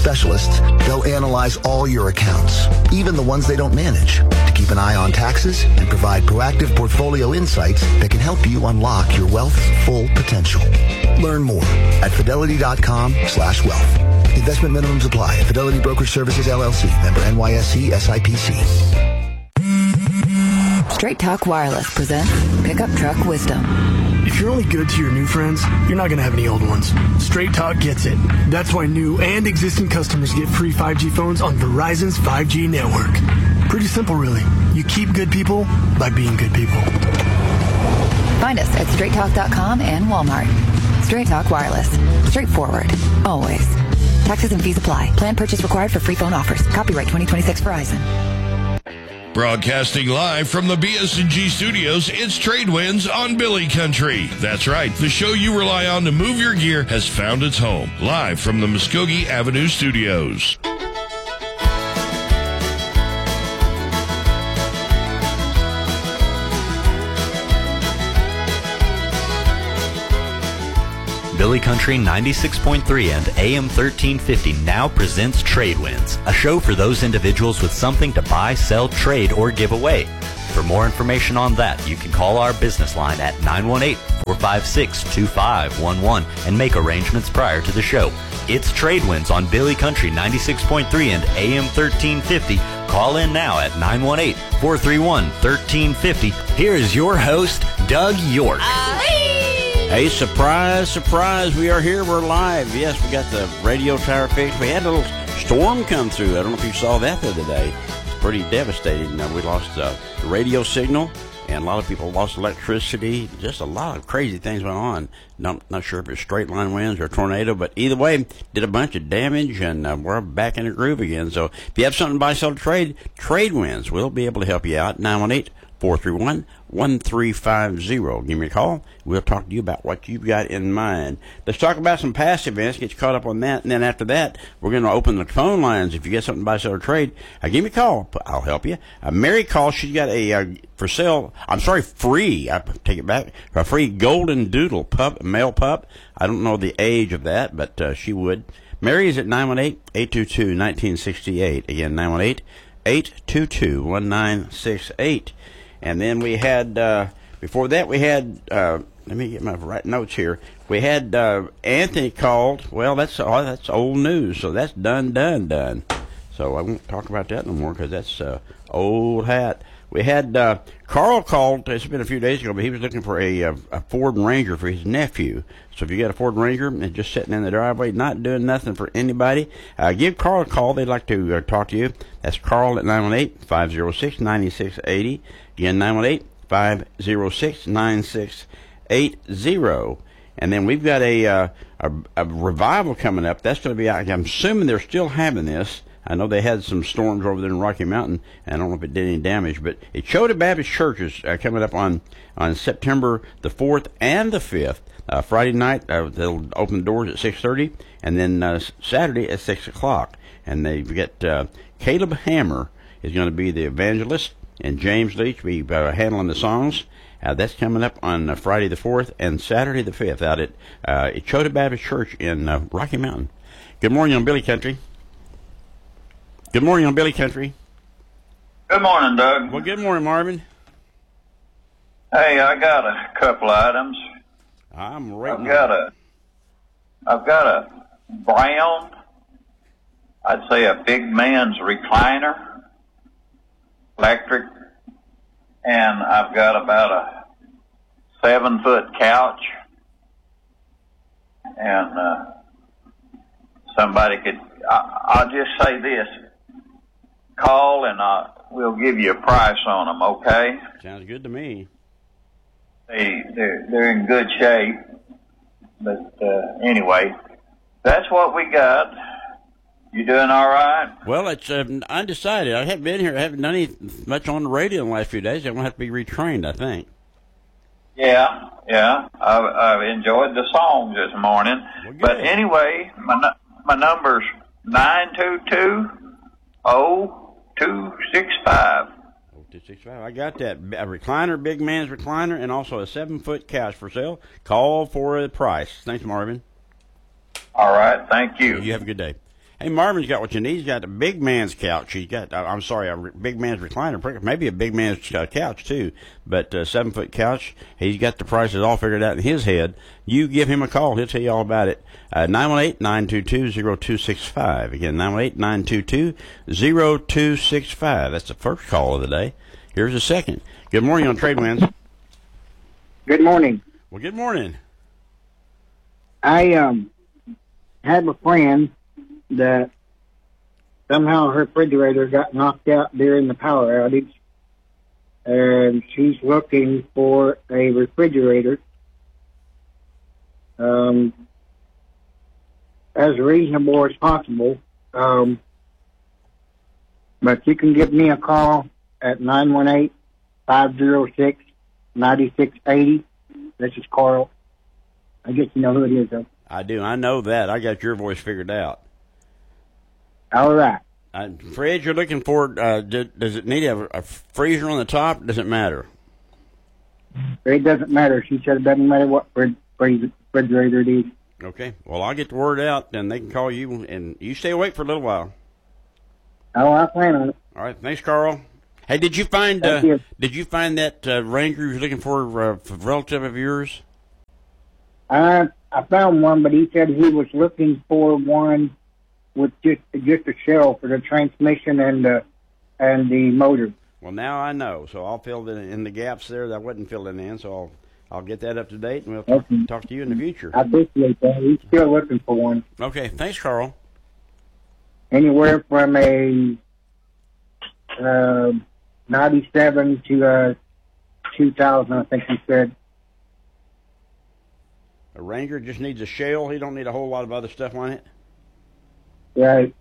specialists, they'll analyze all your accounts, even the ones they don't manage, to keep an eye on taxes and provide proactive portfolio insights that can help you unlock your wealth's full potential. Learn more at fidelity.com/wealth. Investment minimums apply. Fidelity Brokerage Services, LLC. Member NYSE SIPC. Straight Talk Wireless presents Pickup Truck Wisdom. If you're only good to your new friends, you're not going to have any old ones. Straight Talk gets it. That's why new and existing customers get free 5G phones on Verizon's 5G network. Pretty simple, really. You keep good people by being good people. Find us at straighttalk.com and Walmart. Straight Talk Wireless. Straightforward. Always. Taxes and fees apply. Plan purchase required for free phone offers. Copyright 2026 Verizon. Broadcasting live from the BS&G studios, it's Trade Winds on Billy Country. That's right, the show you rely on to move your gear has found its home. Live from the Muskogee Avenue studios. Billy Country 96.3 and AM 1350 now presents Trade Winds, a show for those individuals with something to buy, sell, trade, or give away. For more information on that, you can call our business line at 918-456-2511 and make arrangements prior to the show. It's Trade Winds on Billy Country 96.3 and AM 1350. Call in now at 918-431-1350. Here's your host, Doug York. Hey, surprise, surprise, we are here, we're live. Yes, we got the radio tower fixed. We had a little storm come through. I don't know if you saw that the other day. It's pretty devastating. We lost the radio signal, and a lot of people lost electricity. Just a lot of crazy things went on. Not sure if it's straight line winds or a tornado, but either way, did a bunch of damage, and we're back in the groove again. So if you have something to buy, sell, or trade, Trade Winds. We'll be able to help you out. 918-431-1350. Give me a call. We'll talk to you about what you've got in mind. Let's talk about some past events, get you caught up on that, and then after that, we're going to open the phone lines. If you get something to buy, sell, or trade, give me a call. I'll help you. Mary calls. She's got a free, I take it back, a free golden doodle pup, male pup. I don't know the age of that, but she would. Mary is at 918-822-1968. Again, 918-822-1968. And then we had, before that we had, let me get my right notes here. We had Anthony called. Well, that's old news, so that's done. So I won't talk about that no more because that's old hat. We had Carl called. It's been a few days ago, but he was looking for a Ford Ranger for his nephew. So if you got a Ford Ranger and just sitting in the driveway, not doing nothing for anybody, give Carl a call. They'd like to talk to you. That's Carl at 918-506-9680. Again, 918-506-9680. And then we've got a revival coming up. That's going to be, I'm assuming they're still having this. I know they had some storms over there in Rocky Mountain. I don't know if it did any damage, but Echota Baptist Church is coming up on September the 4th and the 5th. Friday night, they'll open the doors at 6:30, and then Saturday at 6 o'clock. And they've got Caleb Hammer is going to be the evangelist, and James Leach will be handling the songs. That's coming up on Friday the 4th and Saturday the 5th out at Echota Baptist Church in Rocky Mountain. Good morning on Billy Country. Good morning on Billy Country. Good morning, Doug. Well, good morning, Marvin. Hey, I got a couple items. I'm right. I've got a brown, I'd say a big man's recliner, electric, and I've got about a 7-foot couch, and somebody could. I'll just say this: call and we'll give you a price on them. Okay? Sounds good to me. They're in good shape, but anyway, that's what we got. You doing all right? Well, it's undecided. I haven't been here. I haven't done any much on the radio in the last few days. I'm going to have to be retrained, I think. Yeah. I've enjoyed the songs this morning. Well, but anyway, my number's 922-0265. 0265. I got that. A recliner, big man's recliner, and also a 7-foot couch for sale. Call for a price. Thanks, Marvin. All right. Thank you. You have a good day. Hey, Marvin's got what you need. He's got a big man's couch. He's got, a big man's recliner, maybe a big man's couch too, but 7-foot couch. He's got the prices all figured out in his head. You give him a call. He'll tell you all about it. 918-922-0265. Again, 918-922-0265. That's the first call of the day. Here's the second. Good morning on Trade Winds. Good morning. Well, good morning. I have a friend that somehow her refrigerator got knocked out during the power outage, and she's looking for a refrigerator as reasonable as possible. But you can give me a call at 918-506-9680. This is Carl. I guess you know who it is, though. I do. I know that. I got your voice figured out. All right. Fred, you're looking for, does it need a freezer on the top? Does it matter? It doesn't matter. She said it doesn't matter what refrigerator it is. Okay. Well, I'll get the word out, and they can call you, and you stay awake for a little while. Oh, I plan on it. All right. Thanks, Carl. Hey, did you find that Ranger you were looking for a relative of yours? I found one, but he said he was looking for one with just a shell for the transmission and the motor. Well, now I know, so I'll fill in the gaps there that wasn't filling in. So I'll get that up to date, and we'll talk to you in the future. I appreciate that. He's still looking for one. Okay, thanks, Carl. Anywhere from a 97 to 2000, I think he said. A Ranger just needs a shell. He don't need a whole lot of other stuff on it. Right.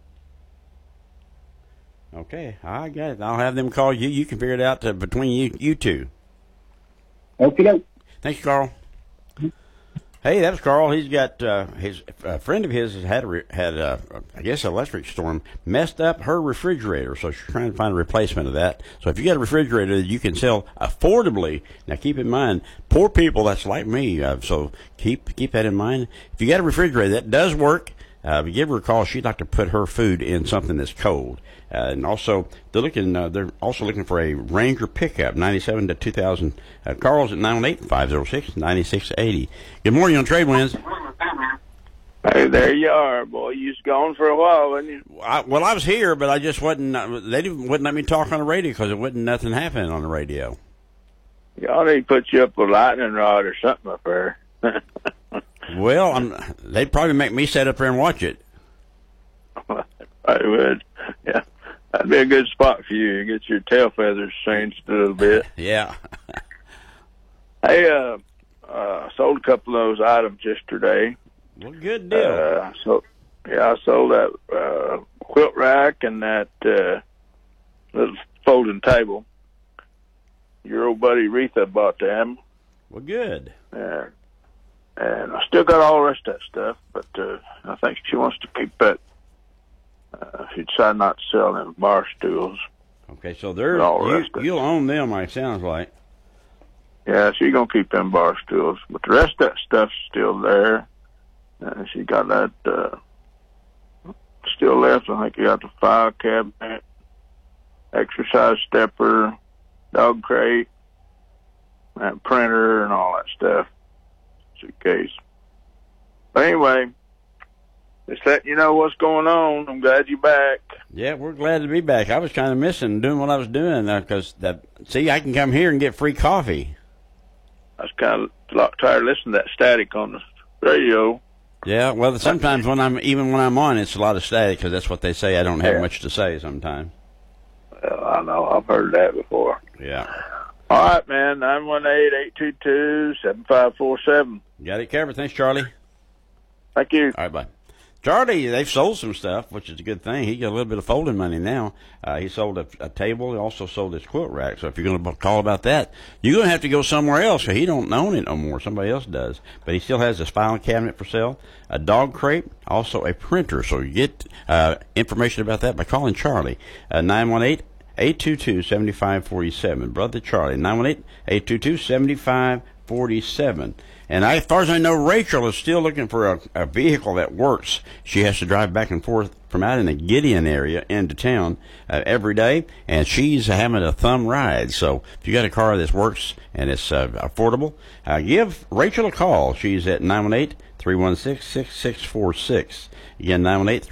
Okay, I got it. I'll have them call you. You can figure it out between you two. Okay. Thanks, Carl. Hey, that was Carl. He's got his friend of his has had I guess, an electric storm messed up her refrigerator, so she's trying to find a replacement of that. So if you got a refrigerator that you can sell affordably, now keep in mind, poor people, that's like me. So keep that in mind. If you got a refrigerator that does work, give her a call. She'd like to put her food in something that's cold. And also, they're also looking for a Ranger pickup, 97 to 2000. Carl's at 918-506-9680. Good morning on Trade Winds. Hey, there you are, boy. You was gone for a while, wasn't you? I was here, but I just wasn't. They wouldn't let me talk on the radio because it wasn't nothing happening on the radio. Y'all need to put you up a lightning rod or something up there. Well, they'd probably make me sit up there and watch it. I would, yeah. That'd be a good spot for you. Get your tail feathers changed a little bit. Yeah. Hey, sold a couple of those items yesterday. Well, good deal. I sold that quilt rack and that little folding table. Your old buddy Retha bought them. Well, good. And I still got all the rest of that stuff, but I think she wants to keep that. She decided not to sell them bar stools. Okay, so you'll own them, it sounds like. Yeah, she's going to keep them bar stools. But the rest of that stuff's still there. She got that still left. I think you got the file cabinet, exercise stepper, dog crate, that printer, and all that stuff. Suitcase. But anyway, just letting you know what's going on. I'm glad you're back. Yeah, we're glad to be back. I was kind of missing doing what I was doing because, I can come here and get free coffee. I was kind of tired of listening to that static on the radio. Yeah, well, sometimes when I'm on, it's a lot of static because that's what they say. I don't have much to say sometimes. Well, I know. I've heard that before. Yeah. All right, man. 918-822-7547. Got it covered. Thanks, Charlie. Thank you. All right, bye. Charlie, they've sold some stuff, which is a good thing. He got a little bit of folding money now. He sold a table. He also sold his quilt rack. So if you're going to call about that, you're going to have to go somewhere else because he don't own it no more. Somebody else does. But he still has his filing cabinet for sale, a dog crate, also a printer. So you get information about that by calling Charlie, 918-822-7547. Brother Charlie, 918-822-7547. 47. And as far as I know, Rachel is still looking for a vehicle that works. She has to drive back and forth from out in the Gideon area into town every day, and she's having a thumb ride. So if you got a car that works and it's affordable, give Rachel a call. She's at 918-316-6646. Again,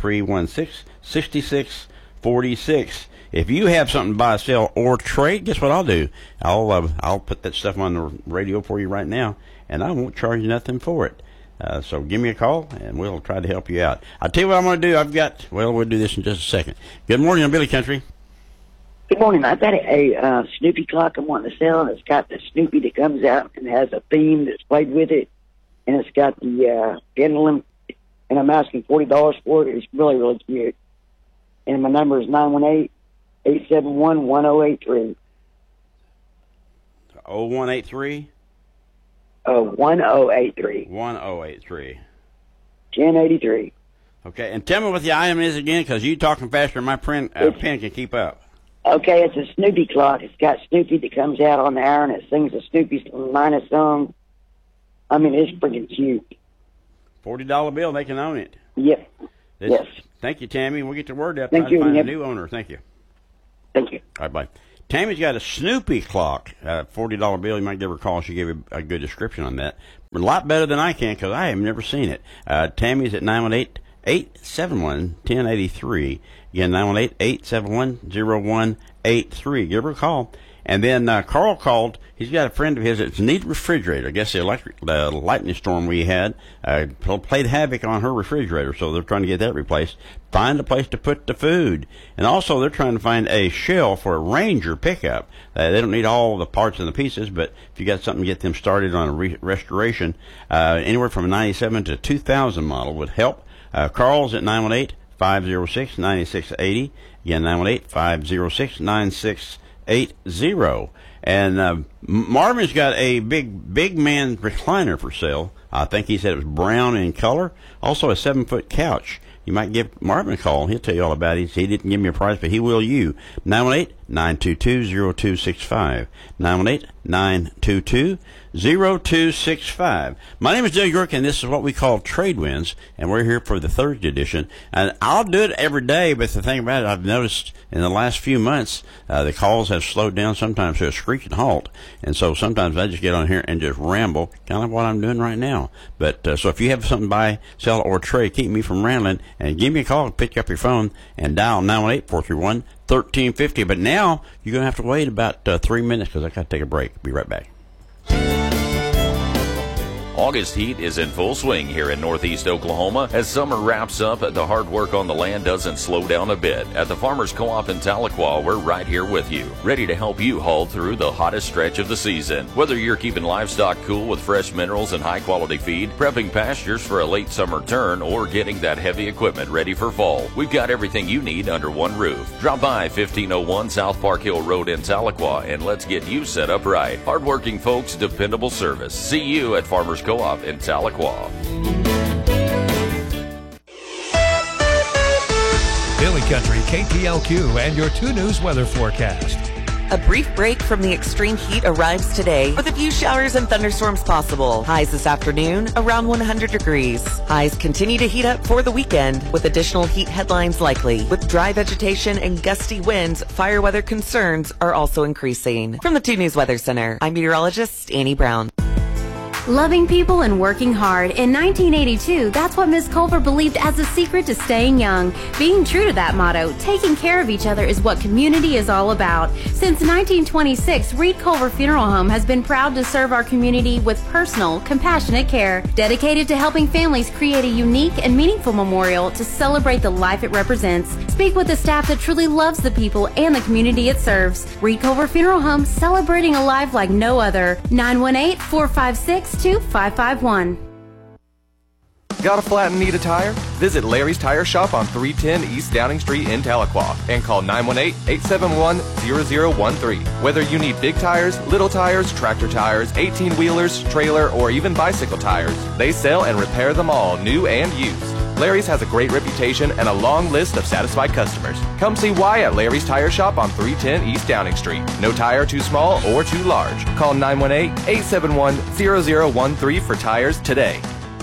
918-316-6646. If you have something to buy, sell, or trade, guess what I'll do? I'll put that stuff on the radio for you right now, and I won't charge you nothing for it. So give me a call, and we'll try to help you out. I'll tell you what I'm going to do. We'll do this in just a second. Good morning on Billy Country. Good morning. I've got a Snoopy clock I'm wanting to sell, and it's got the Snoopy that comes out and has a theme that's played with it, and it's got the pendulum, and I'm asking $40 for it. It's really, really cute. And my number is 918-871-1083. 0183? 1083. 1083. 1083. Okay, and tell me what the item is again, because you talking faster than my pen can keep up. Okay, it's a Snoopy clock. It's got Snoopy that comes out on the hour, and it sings a Snoopy minus song. I mean, it's freaking cute. $40 bill, they can own it. Yep. Yes. Thank you, Tammy. We'll get the word out. Thank you. Find a new owner. Thank you. Thank you. All right, bye. Tammy's got a Snoopy clock, $40 bill. You might give her a call. She gave a good description on that. A lot better than I can, because I have never seen it. Tammy's at 918-871-1083. Again, 918-871-0183. Give her a call. And then Carl called. He's got a friend of his that needs a refrigerator. I guess the lightning storm we had played havoc on her refrigerator, so they're trying to get that replaced. Find a place to put the food. And also they're trying to find a shell for a Ranger pickup. They don't need all the parts and the pieces, but if you got something to get them started on a restoration, anywhere from a 97 to 2000 model would help. Carl's at 918-506-9680. Again, 918-506-9680. And Marvin's got a big man recliner for sale. I think he said it was brown in color. Also a 7-foot couch. You might give Marvin a call. He'll tell you all about it. He didn't give me a price, but he will you. 918-922-0265. 918-922-0265. My name is Doug York, and this is what we call Trade Winds, and we're here for the Thursday edition. And I'll do it every day, but the thing about it, I've noticed in the last few months, the calls have slowed down sometimes to a screeching halt. And so sometimes I just get on here and just ramble, kind of like what I'm doing right now. But so if you have something to buy, sell, or trade, keep me from rambling, and give me a call, pick up your phone, and dial 918-431-1350. But now you're going to have to wait about 3 minutes because I got to take a break. Be right back. August heat is in full swing here in northeast Oklahoma. As summer wraps up, the hard work on the land doesn't slow down a bit. At the Farmers Co-op in Tahlequah, we're right here with you, ready to help you haul through the hottest stretch of the season. Whether you're keeping livestock cool with fresh minerals and high-quality feed, prepping pastures for a late summer turn, or getting that heavy equipment ready for fall, we've got everything you need under one roof. Drop by 1501 South Park Hill Road in Tahlequah, and let's get you set up right. Hardworking folks, dependable service. See you at Farmers Co-op in Tahlequah. Billy Country, KTLQ, and your 2 News weather forecast. A brief break from the extreme heat arrives today with a few showers and thunderstorms possible. Highs this afternoon around 100 degrees. Highs continue to heat up for the weekend with additional heat headlines likely. With dry vegetation and gusty winds, fire weather concerns are also increasing. From the 2 News Weather Center, I'm meteorologist Annie Brown. Loving people and working hard. In 1982, that's what Ms. Culver believed as the secret to staying young. Being true to that motto, taking care of each other is what community is all about. Since 1926, Reed Culver Funeral Home has been proud to serve our community with personal, compassionate care, dedicated to helping families create a unique and meaningful memorial to celebrate the life it represents. Speak with the staff that truly loves the people and the community it serves. Reed Culver Funeral Home, celebrating a life like no other. 918-456-2551. Got a flat and need a tire? Visit Larry's Tire Shop on 310 East Downing Street in Tahlequah and call 918-871-0013. Whether you need big tires, little tires, tractor tires, 18-wheelers, trailer, or even bicycle tires, they sell and repair them all, new and used. Larry's has a great reputation and a long list of satisfied customers. Come see why at Larry's Tire Shop on 310 East Downing Street. No tire too small or too large. Call 918-871-0013 for tires today.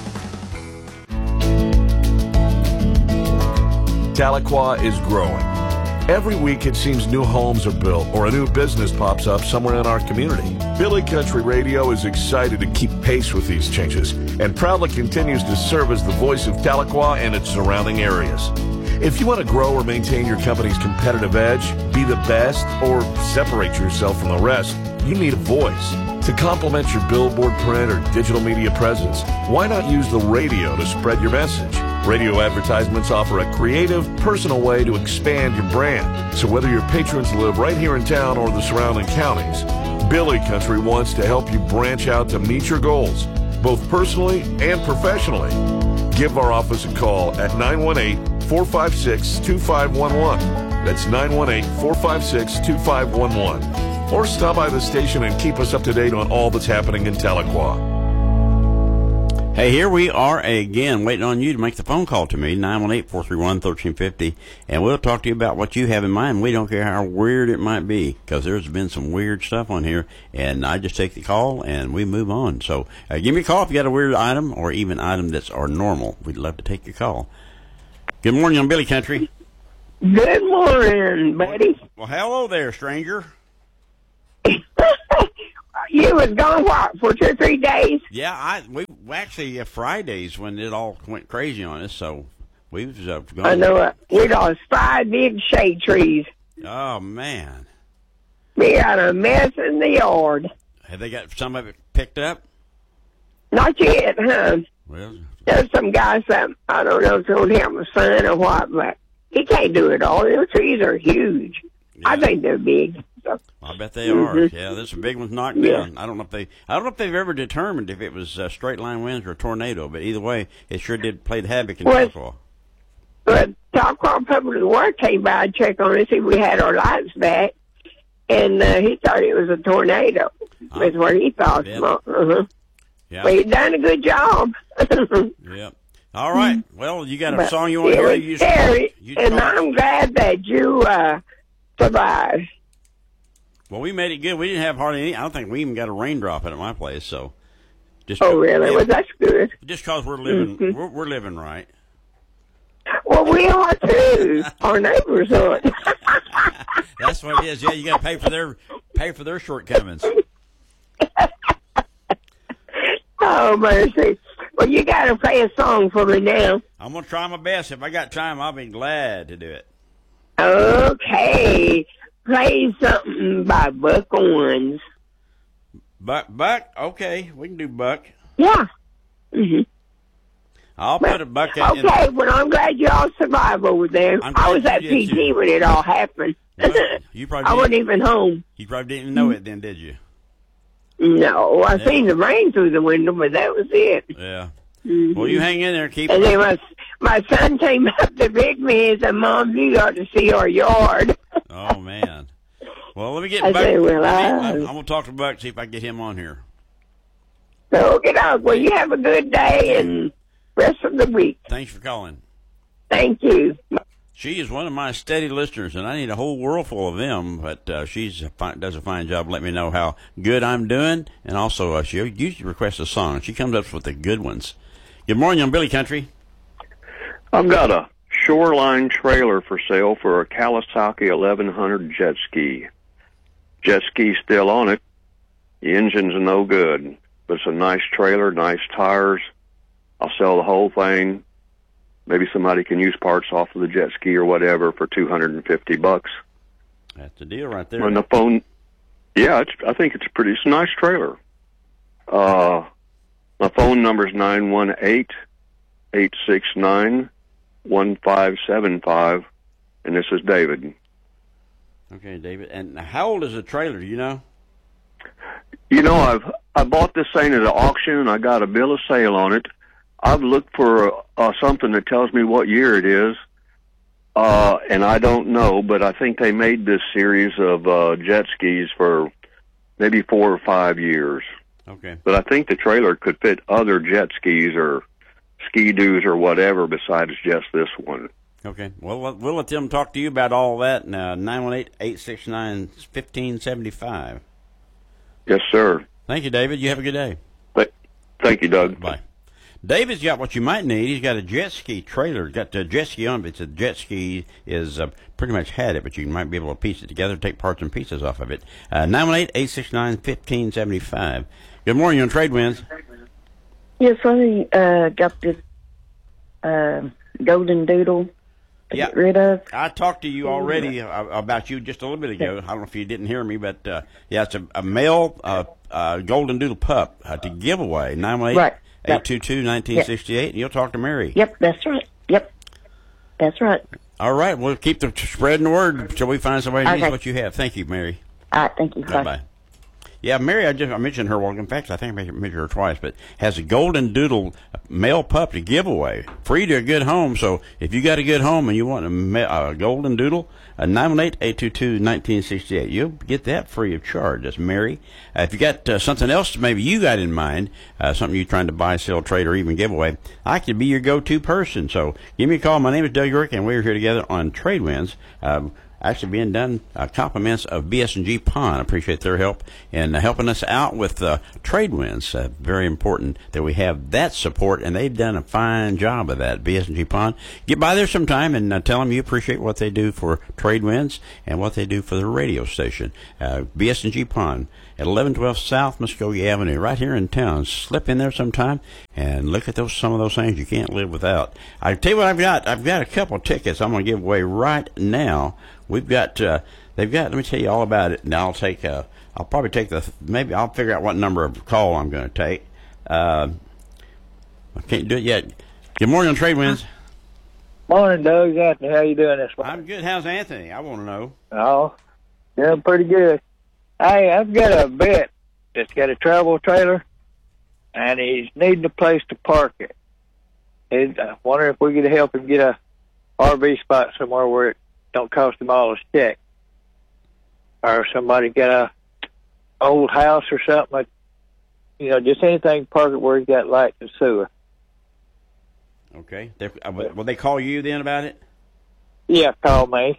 Tahlequah is growing. Every week it seems new homes are built or a new business pops up somewhere in our community. Billy Country Radio is excited to keep pace with these changes and proudly continues to serve as the voice of Tahlequah and its surrounding areas. If you want to grow or maintain your company's competitive edge, be the best, or separate yourself from the rest, you need a voice. To complement your billboard, print, or digital media presence, why not use the radio to spread your message? Radio advertisements offer a creative, personal way to expand your brand. So whether your patrons live right here in town or the surrounding counties, Billy Country wants to help you branch out to meet your goals, both personally and professionally. Give our office a call at 918-456-2511. That's 918-456-2511. Or stop by the station and keep us up to date on all that's happening in Tahlequah. Hey, here we are again, waiting on you to make the phone call to me, 918-431-1350, and we'll talk to you about what you have in mind. We don't care how weird it might be, because there's been some weird stuff on here, and I just take the call, and we move on. So give me a call if you got a weird item, or even item that's our normal. We'd love to take your call. Good morning on Billy Country. Good morning, buddy. Well, hello there, stranger. You was gone, what, for 2 or 3 days? Yeah, we actually Fridays when it all went crazy on us, so we was gone. I know we lost 5 big shade trees. Oh, man. We got a mess in the yard. Have they got some of it picked up? Not yet, huh? Well, there's some guys that, I don't know if they'll help my son or what, but he can't do it all. Those trees are huge. Yeah. I think they're big. So. I bet they are. Yeah, there's some big ones knocked down. I don't know if they've ever determined if it was straight line winds or a tornado, but either way, it sure did play the havoc in Tahlequah. But Tahlequah Public Works came by and checked on us, see if we had our lights back, and he thought it was a tornado. That's what he thought. Yeah. Yeah. Well, he done a good job. Yeah. All right. Well, you got a song you want to hear? And I'm glad that you survived. Well, we made it good. We didn't have hardly any. I don't think we even got a raindrop at my place. So, really? Yeah, well, that's good. Just because we're living, we're living right. Well, we are too. Our neighbors are. That's what it is. Yeah, you got to pay for their shortcomings. Oh, mercy. Well, you got to play a song for me now. I'm going to try my best. If I got time, I'll be glad to do it. Okay. Play something by Buck Owens. Buck? Okay, we can do Buck. Yeah. I'll put a Buck in. Okay, well, I'm glad you all survived over there. I was at PT when it all happened. Well, you probably I wasn't even home. You probably didn't know it then, did you? No, I seen the rain through the window, but that was it. Yeah. Well, you hang in there, keep. And then my son came up to pick me and said, "Mom, you got to see our yard." Oh man. Well, let me get I Buck. Said, well, I'm gonna talk to Buck, see if I can get him on here. Okay, dog. Well, you have a good day and rest of the week. Thanks for calling. Thank you. She is one of my steady listeners, and I need a whole world full of them. But she does a fine job. Let me know how good I'm doing, and also she usually requests a song. She comes up with the good ones. Good morning, on Billy Country. I've got a Shoreline trailer for sale for a Kawasaki 1100 jet ski. Jet ski still on it. The engine's no good, but it's a nice trailer, nice tires. I'll sell the whole thing. Maybe somebody can use parts off of the jet ski or whatever for $250. That's the deal right there. On the phone, yeah, I think it's a nice trailer. My phone number is 918-869-1575, and this is David. Okay, David. And how old is the trailer? Do you know? You know, I bought this thing at an auction, and I got a bill of sale on it. I've looked for something that tells me what year it is, and I don't know, but I think they made this series of jet skis for maybe 4 or 5 years. Okay. But I think the trailer could fit other jet skis or ski-doos or whatever besides just this one. Okay. Well, we'll let them talk to you about all that. 918-869-1575. Yes, sir. Thank you, David. You have a good day. Thank you, Doug. Bye. David's got what you might need. He's got a jet ski trailer. Got the jet ski on, but it's a jet ski is pretty much had it, but you might be able to piece it together, take parts and pieces off of it. 918-869-1575. Good morning. You're on Trade Winds. Yes, I got this Golden Doodle to get rid of. I talked to you already about you just a little bit ago. I don't know if you didn't hear me, but it's a male Golden Doodle pup to give away. 918-822-1968, and you'll talk to Mary. Yep, that's right. Yep, that's right. All right, we'll keep spreading the word until we find somebody who needs what you have. Thank you, Mary. All right, thank you. Bye-bye. Yeah, Mary, I mentioned her. Well, in fact, I think I mentioned her twice, but has a Golden Doodle male pup to give away, free to a good home. So if you got a good home and you want a Golden Doodle, 918-822-1968, you'll get that free of charge. That's Mary. If you got something else maybe you got in mind, something you're trying to buy, sell, trade, or even give away, I could be your go-to person. So give me a call. My name is Doug York, and we're here together on Trade Winds. Actually being done compliments of BS&G Pond. I appreciate their help in helping us out with Trade Winds. Very important that we have that support, and they've done a fine job of that. BS&G Pond. Get by there sometime and tell them you appreciate what they do for Trade Winds and what they do for the radio station. BS&G Pond at 1112 South Muskogee Avenue, right here in town. Slip in there sometime and look at some of those things you can't live without. I tell you what I've got. I've got a couple of tickets I'm going to give away right now. We've got, they've got, let me tell you all about it, and I'll probably take maybe I'll figure out what number of call I'm going to take. I can't do it yet. Good morning on Trade Winds. Morning, Doug. Anthony, how you doing this morning? I'm good. How's Anthony? I want to know. Oh, doing pretty good. Hey, I've got a vet that's got a travel trailer, and he's needing a place to park it. I wonder if we could help him get a RV spot somewhere where it don't cost him all his check. Or somebody got a old house or something, like, just anything, park it where he's got light and sewer. Okay. Will they call you then about it? Yeah, call me,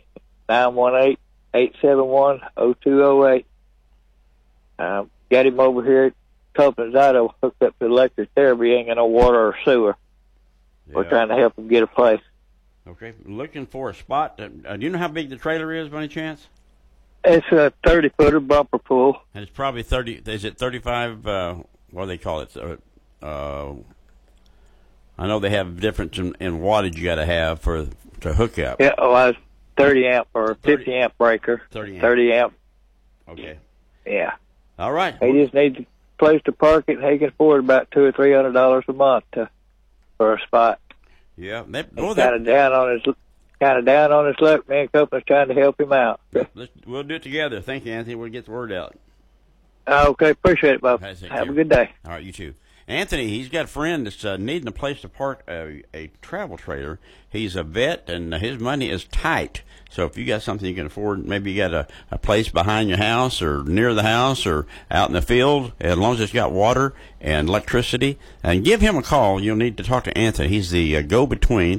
918-871-0208. Got him over here at Copeland's Auto hooked up to electric therapy. He ain't got no water or sewer. Yeah. We're trying to help him get a place. Okay, looking for a spot. Do you know how big the trailer is by any chance? It's a 30-footer bumper pull. And it's probably 30, is it 35, what do they call it? I know they have difference in wattage you got to have to hook up. Yeah, 30 amp or 50 amp breaker. 30 amp. Okay. Yeah. All right. He just needs a place to park it, and he can afford about $200 or $300 a month for a spot. Yeah, kind of down on his luck. Me and Copeland's trying to help him out. We'll do it together. Thank you, Anthony. We'll get the word out. Okay, appreciate it, Bob. Have a good day. All right, you too. Anthony, he's got a friend that's needing a place to park a travel trailer. He's a vet, and his money is tight. So if you got something you can afford, maybe you got a place behind your house or near the house or out in the field, as long as it's got water and electricity, and give him a call. You'll need to talk to Anthony. He's the go-between,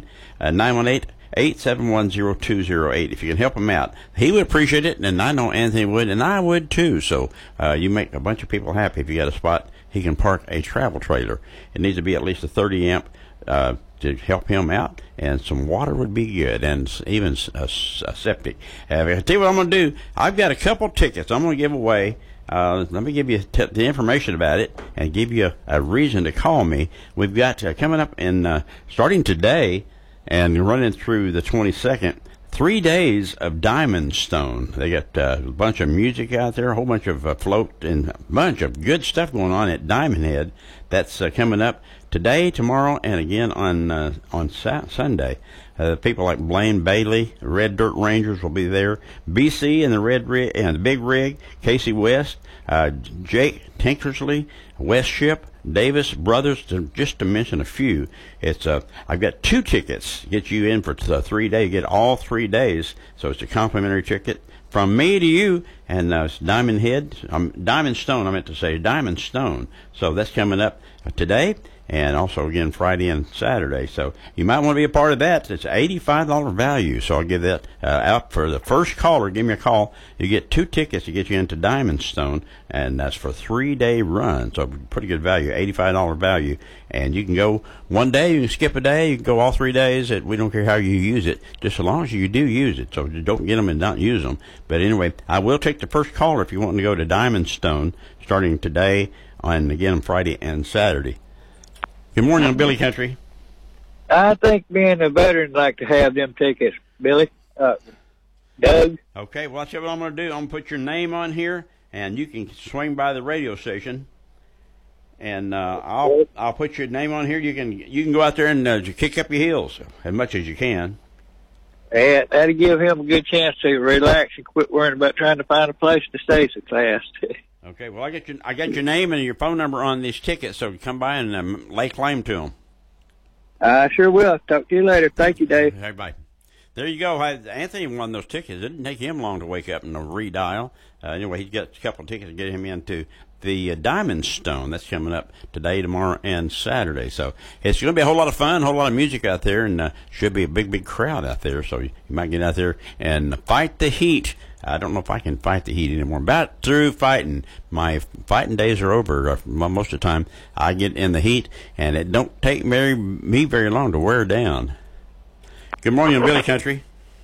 918-871-0208. If you can help him out, he would appreciate it, and I know Anthony would, and I would too. So you make a bunch of people happy if you got a spot he can park a travel trailer. It needs to be at least a 30 amp to help him out, and some water would be good, and even a septic. I'll tell you what I'm going to do. I've got a couple tickets I'm going to give away. Let me give you the information about it and give you a reason to call me. We've got coming up in starting today and running through the 22nd, 3 days of Diamond Stone. They got a bunch of music out there, a whole bunch of float, and a bunch of good stuff going on at Diamond Head. That's coming up today, tomorrow, and again on Sunday. People like Blaine Bailey, Red Dirt Rangers will be there. BC and the Red Rig and the Big Rig, Casey West, Jake Tinkersley, West Ship, Davis Brothers, just to mention a few. It's I've got 2 tickets to get you in for 3 days. You get all 3 days, so it's a complimentary ticket from me to you, and it's Diamond Stone. I meant to say Diamond Stone. So that's coming up today and also again Friday and Saturday. So you might want to be a part of that. It's $85 value. So I'll give that out for the first caller. Give me a call. You get 2 tickets to get you into Diamond Stone, and that's for a 3-day run. So pretty good value, $85 value. And you can go one day, you can skip a day, you can go all 3 days. We don't care how you use it, just as long as you do use it. So don't get them and don't use them. But anyway, I will take the first caller if you want to go to Diamond Stone starting today and again on Friday and Saturday. Good morning, Billy Country. I think me and the veterans like to have them tickets, Billy. Doug? Okay, well, that's what I'm going to do. I'm going to put your name on here, and you can swing by the radio station. And I'll put your name on here. You can go out there and kick up your heels as much as you can. And that'll give him a good chance to relax and quit worrying about trying to find a place to stay so fast. Okay, well, I got your name and your phone number on these tickets, so come by and lay claim to them. I sure will. Talk to you later. Thank you, Dave. Okay, bye. There you go. Anthony won those tickets. It didn't take him long to wake up and redial. Anyway, he's got a couple of tickets to get him into the Diamond Stone. That's coming up today, tomorrow, and Saturday. So it's going to be a whole lot of fun, a whole lot of music out there, and should be a big, big crowd out there. So you might get out there and fight the heat. I don't know if I can fight the heat anymore. About through fighting. My fighting days are over. Most of the time, I get in the heat, and it don't take me very long to wear down. Good morning, Billy Country.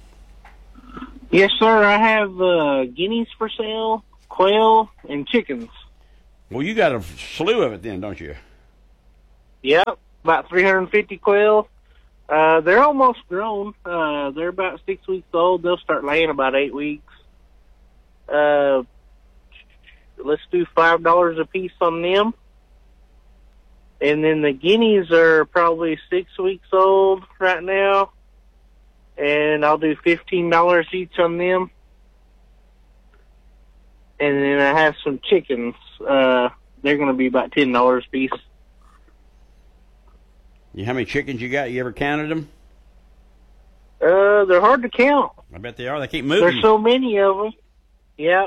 Yes, sir. I have guineas for sale, quail, and chickens. Well, you got a slew of it then, don't you? Yep, about 350 quail. They're almost grown. They're about 6 weeks old. They'll start laying about 8 weeks. Let's do $5 a piece on them. And then the guineas are probably 6 weeks old right now. And I'll do $15 each on them. And then I have some chickens. They're going to be about $10 a piece. How many chickens you got? You ever counted them? They're hard to count. I bet they are. They keep moving. There's so many of them. Yeah.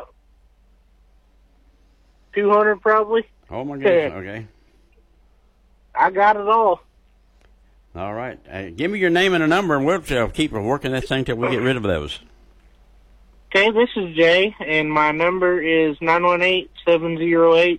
200 probably. Oh, my goodness. Okay. I got it all. All right. Give me your name and a number, and we'll keep working this thing till we get rid of those. Okay, this is Jay, and my number is 918-708-5186.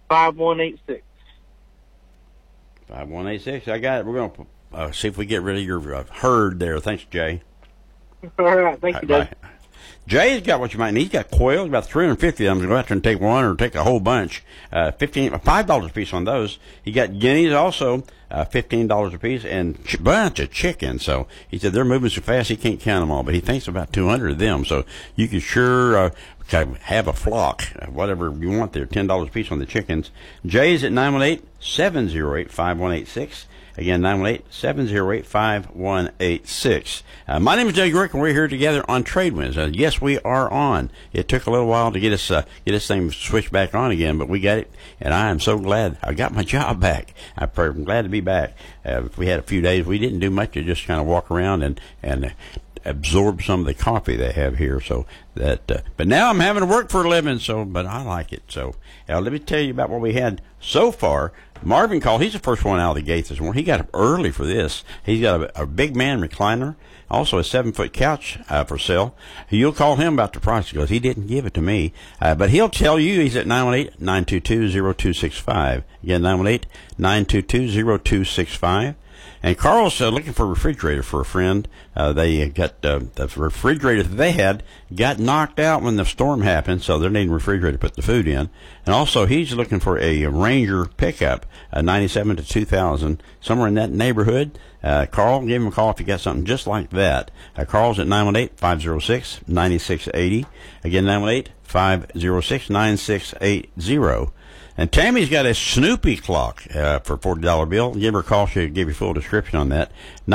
5186. I got it. We're going to see if we get rid of your herd there. Thanks, Jay. All right. Thank you, Doug. Jay's got what you might need. He's got quail, about 350 of them. Go out there and take one or take a whole bunch. $5 a piece on those. He got guineas also, $15 a piece, and a bunch of chickens. So he said they're moving so fast he can't count them all, but he thinks about 200 of them. So you could sure have a flock, whatever you want there, $10 a piece on the chickens. Jay's at 918-708-5186. Again, 918-708-5186. My name is Doug Rick, and we're here together on Trade Winds. Yes, we are on. It took a little while to get this thing switched back on again, but we got it, and I am so glad I got my job back. I'm glad to be back. We had a few days. We didn't do much. We just kind of walk around and absorb some of the coffee they have here. So that, but now I'm having to work for a living. But I like it. So let me tell you about what we had so far. Marvin called. He's the first one out of the gate this morning. He got up early for this. He's got a big man recliner, also a 7-foot couch for sale. You'll call him about the price because he didn't give it to me, but he'll tell you. He's at 918-922-0265. Again, 918-922-0265. And Carl's looking for a refrigerator for a friend. They got the refrigerator that they had got knocked out when the storm happened, so they're needing a refrigerator to put the food in. And also, he's looking for a Ranger pickup, 97 to 2000, somewhere in that neighborhood. Carl, give him a call if you got something just like that. Carl's at 918-506-9680. Again, 918-506-9680. And Tammy's got a Snoopy clock for $40 bill. Give her a call. She'll give you a full description on that.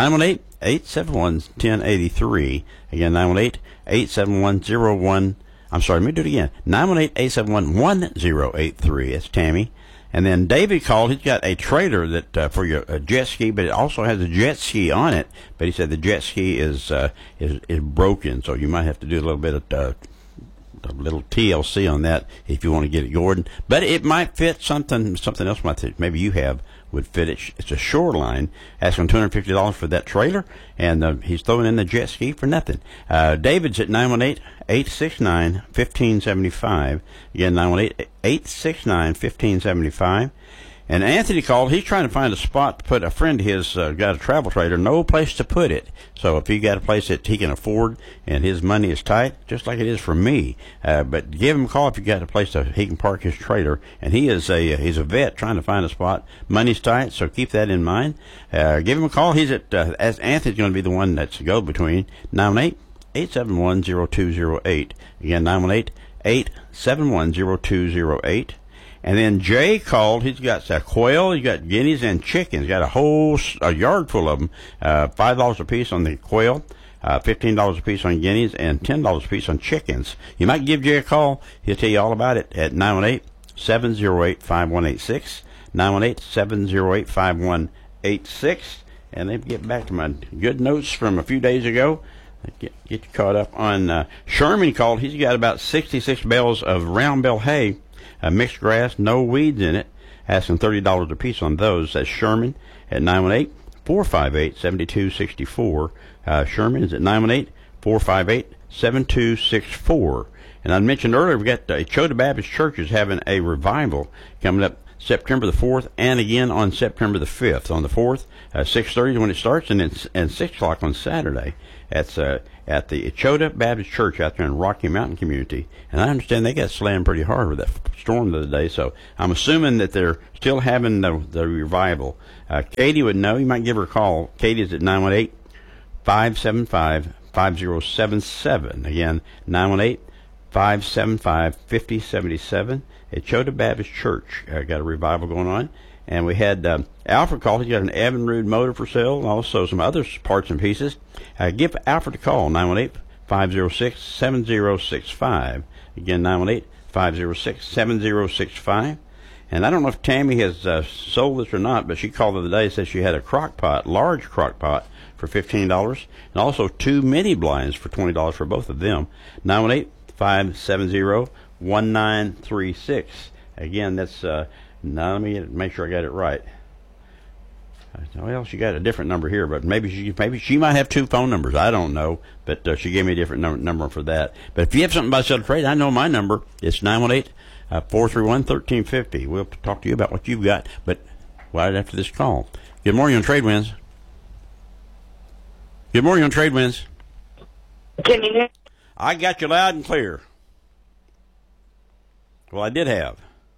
918-871-1083. Again, 918-871-01. I'm sorry, let me do it again. 918-871-1083. That's Tammy. And then David called. He's got a trailer that for your jet ski, but it also has a jet ski on it. But he said the jet ski is broken, so you might have to do a little bit of a little TLC on that if you want to get it going. But it might fit something else might fit. Maybe you have would fit it. It's a Shoreline. Asking $250 for that trailer, and he's throwing in the jet ski for nothing. David's at 918-869-1575. Again, 918-869-1575. And Anthony called. He's trying to find a spot to put. A friend of his got a travel trailer, no place to put it. So if he got a place that he can afford and his money is tight, just like it is for me, but give him a call if you got a place that he can park his trailer. And he's a vet trying to find a spot. Money's tight, so keep that in mind. Give him a call. He's at as Anthony's going to be the one that's go between 918-871-0208. Again, 918-871-0208. And then Jay called. He's got quail, he's got guineas, and chickens. He's got a yard full of them. $5 a piece on the quail, $15 a piece on guineas, and $10 a piece on chickens. You might give Jay a call. He'll tell you all about it at 918-708-5186. 918-708-5186. And then get back to my good notes from a few days ago. Get you caught up on Sherman called. He's got about 66 bales of round bale hay. Mixed grass, no weeds in it. Asking $30 a piece on those. That's Sherman at 918-458-7264. Sherman is at 918-458-7264. And I mentioned earlier, we got Echota Baptist Church is having a revival coming up September the 4th and again on September the 5th. On the 4th, 6:30 when it starts, and 6 o'clock on Saturday. That's at the Echota Baptist Church out there in Rocky Mountain community. And I understand they got slammed pretty hard with that storm the other day, so I'm assuming that they're still having the revival. Katie would know. You might give her a call. Katie's at 918-575-5077. Again, 918-575-5077. Echota Baptist Church got a revival going on. And we had Alfred call. He's got an Evinrude motor for sale and also some other parts and pieces. Give Alfred a call, 918-506-7065. Again, 918-506-7065. And I don't know if Tammy has sold this or not, but she called the other day and said she had a crock pot, large crock pot, for $15, and also 2 mini blinds for $20 for both of them. 918-570-1936. Again, that's... now let me make sure I got it right. Well, she got a different number here, but maybe she might have 2 phone numbers. I don't know, but she gave me a different number for that. But if you have something about sell to trade, I know my number. It's 918-431-1350. We'll talk to you about what you've got, but right after this call. Good morning on Trade Winds. Good morning on Trade Winds. Can you hear? I got you loud and clear. Well, I did have.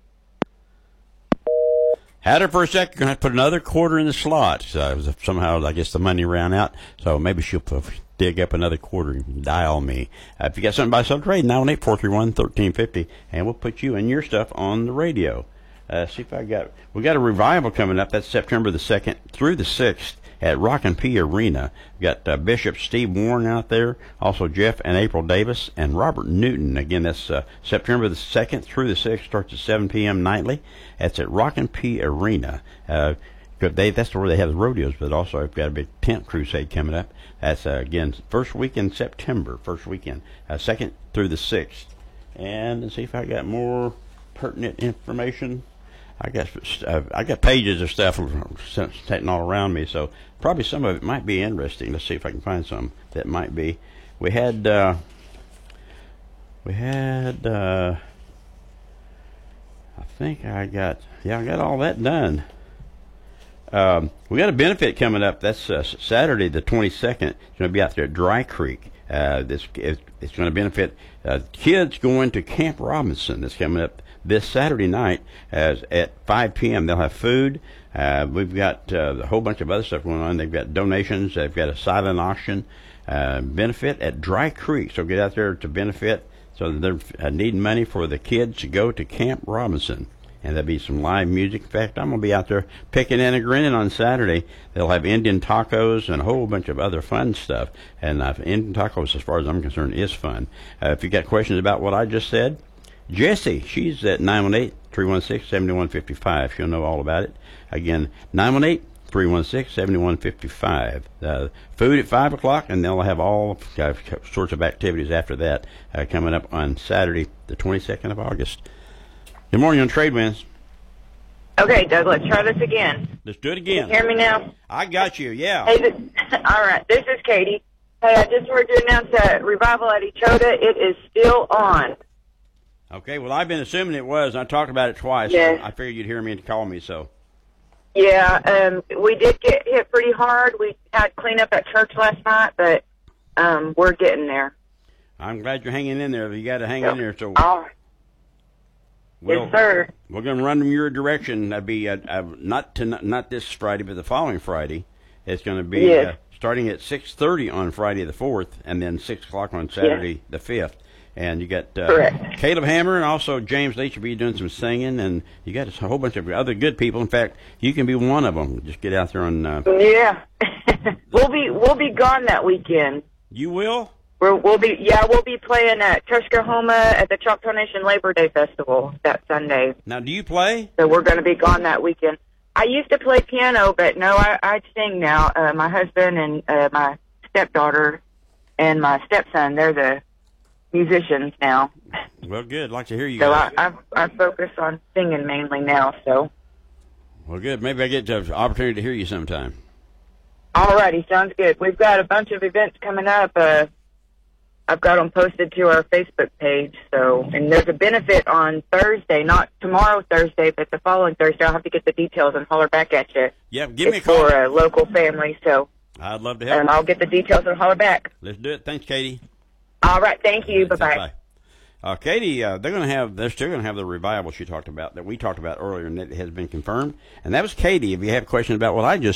Had her for a sec. You're going to have to put another quarter in the slot. Somehow, I guess the money ran out. So maybe she'll dig up another quarter and dial me. If you got something by sell trade, 918-431-1350, and we'll put you and your stuff on the radio. See if we got a revival coming up. That's September the 2nd through the 6th at Rockin' P Arena. We got Bishop Steve Warren out there, also Jeff and April Davis, and Robert Newton. Again, that's September the 2nd through the 6th, starts at 7 p.m. nightly. That's at Rockin' P Arena. That's where they have the rodeos, but also I've got a big tent crusade coming up. That's, again, first week in September, 2nd through the 6th. And let's see if I got more pertinent information. I got pages of stuff sitting all around me, so probably some of it might be interesting. Let's see if I can find some that might be. We had I think I got all that done. We got a benefit coming up. That's Saturday the 22nd. It's going to be out there at Dry Creek. It's going to benefit kids going to Camp Robinson. That's coming up this Saturday night at 5 p.m. They'll have food. We've got a whole bunch of other stuff going on. They've got donations. They've got a silent auction benefit at Dry Creek. So get out there to benefit. So they're needing money for the kids to go to Camp Robinson. And there'll be some live music. In fact, I'm going to be out there picking and grinning on Saturday. They'll have Indian tacos and a whole bunch of other fun stuff. And Indian tacos, as far as I'm concerned, is fun. If you got questions about what I just said, Jessie, she's at 918-316-7155. She'll know all about it. Again, 918-316-7155. Food at 5 o'clock, and they'll have all sorts of activities after that coming up on Saturday, the 22nd of August. Good morning on Trade Winds. Okay, Doug, let's try this again. Let's do it again. Can you hear me now? I got you, yeah. Hey, all right, this is Katie. Hey, I just heard you announce a revival at Echota. It is still on. Okay, well, I've been assuming it was, and I talked about it twice. Yes. So I figured you'd hear me and call me, so. Yeah, we did get hit pretty hard. We had cleanup at church last night, but we're getting there. I'm glad you're hanging in there. You got to hang in there. So. Yes, sir. We're going to run them your direction. That'd be not this Friday, but the following Friday. It's going to be starting at 6:30 on Friday the 4th, and then 6 o'clock on Saturday the 5th. And you got Caleb Hammer and also James Leach will be doing some singing, and you got a whole bunch of other good people. In fact, you can be one of them. Just get out there on. Yeah, we'll be gone that weekend. You will. We'll be playing at Tuscaloosa at the Choctaw Nation Labor Day Festival that Sunday. Now, do you play? So we're going to be gone that weekend. I used to play piano, but no, I sing now. My husband and my stepdaughter and my stepson, they're the musicians now. Well, good. I'd like to hear you So guys. I focus on singing mainly now. So. Well, good. Maybe I get the opportunity to hear you sometime. All righty, sounds good. We've got a bunch of events coming up. I've got them posted to our Facebook page. So, and there's a benefit on Thursday, not tomorrow Thursday, but the following Thursday. I'll have to get the details and holler back at you. Yeah, give me a call. It's for a local family, so. I'd love to help. And I'll get the details and holler back. Let's do it. Thanks, Katie. All right, thank you. Bye-bye. Katie, they're still going to have the revival she talked about, that we talked about earlier, and that has been confirmed. And that was Katie. If you have questions about what I just